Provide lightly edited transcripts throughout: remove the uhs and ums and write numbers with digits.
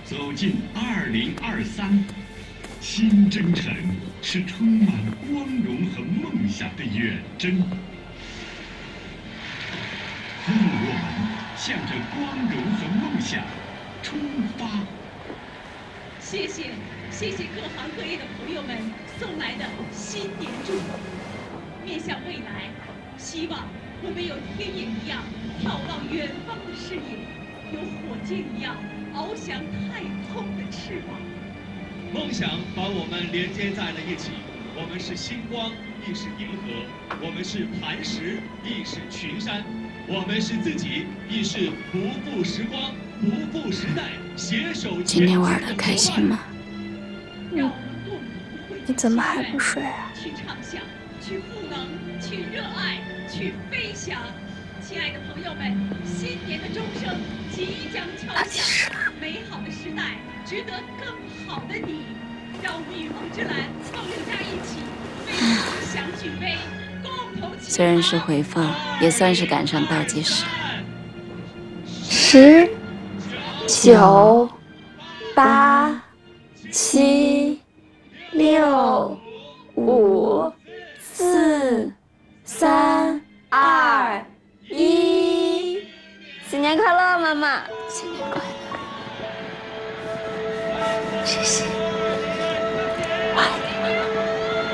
走进2023，新征程是充满光荣和梦想的远征。让我们向着光荣和梦想出发。 谢谢各行各业的朋友们送来的新年祝福。面向未来，希望我们有天野一样眺望远方的视野，有火箭一样翱翔太空的翅膀。 梦想把我们连接在了一起，我们是星光，亦是银河；我们是磐石，亦是群山；我们是自己，亦是不负时光、不负时代，携手。 今天玩的开心吗？ 你怎么还不睡啊？ 去畅想，去赋能，去热爱，去飞翔。亲爱的朋友们，新年的钟声即将敲响，美好的时代值得更好的你。让我们与梦之蓝朋友在一起，为梦想举杯，共同起。 虽然是回放，也算是赶上倒计时。 10、9、8、7、6、5、4、3、2、1，新年快乐，妈妈！ 新年快乐！谢谢，我爱你，妈妈。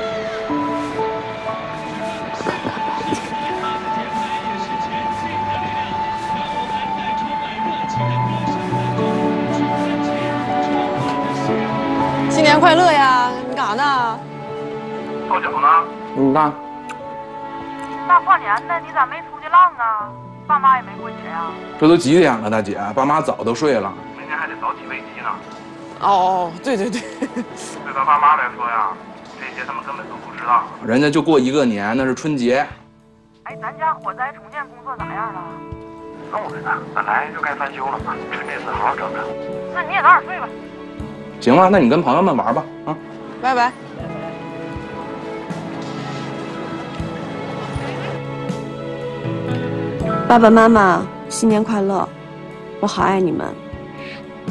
新年快乐呀！你干啥呢？ 泡脚呢。 你看， 大过年的，你咋没出去浪啊？爸妈也没过节呀？ 这都几点了，大姐？爸妈早都睡了。 明天还得早起喂鸡呢。 哦，对。对咱爸妈来说呀，这些他们根本都不知道。 人家就过一个年，那是春节。 哎，咱家火灾重建工作咋样了？弄着呢，本来就该翻修了嘛，这次好好整整。那你也早点睡吧。 行了，那你跟朋友们玩吧，啊。 拜拜。 爸爸妈妈，新年快乐！我好爱你们。